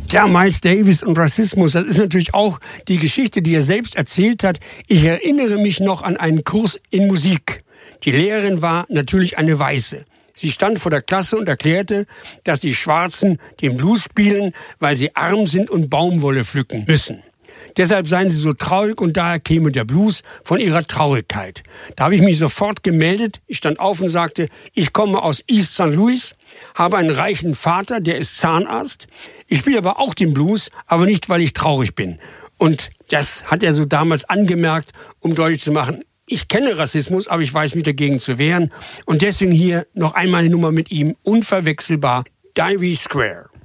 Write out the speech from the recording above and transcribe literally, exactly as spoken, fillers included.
Tja, Miles Davis und Rassismus, das ist natürlich auch die Geschichte, die er selbst erzählt hat. Ich erinnere mich noch an einen Kurs in Musik. Die Lehrerin war natürlich eine Weiße. Sie stand vor der Klasse und erklärte, dass die Schwarzen den Blues spielen, weil sie arm sind und Baumwolle pflücken müssen. Deshalb seien sie so traurig und daher käme der Blues von ihrer Traurigkeit. Da habe ich mich sofort gemeldet. Ich stand auf und sagte, ich komme aus East Saint Louis, habe einen reichen Vater, der ist Zahnarzt. Ich spiele aber auch den Blues, aber nicht, weil ich traurig bin. Und das hat er so damals angemerkt, um deutlich zu machen, ich kenne Rassismus, aber ich weiß mich dagegen zu wehren. Und deswegen hier noch einmal eine Nummer mit ihm, unverwechselbar, Davy Square.